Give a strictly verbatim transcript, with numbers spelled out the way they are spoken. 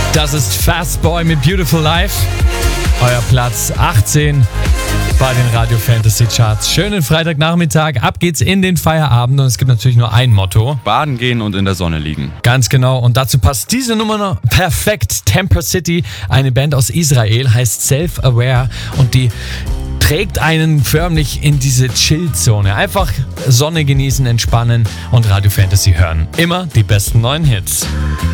Das ist Fastboy mit Beautiful Life. Euer Platz achtzehn bei den Radio Fantasy Charts. Schönen Freitagnachmittag. Ab geht's in den Feierabend und es gibt natürlich nur ein Motto. Baden gehen und in der Sonne liegen. Ganz genau. Und dazu passt diese Nummer noch perfekt. Temper City, eine Band aus Israel, heißt Self-Aware und die trägt einen förmlich in diese Chill-Zone. Einfach Sonne genießen, entspannen und Radio Fantasy hören. Immer die besten neuen Hits.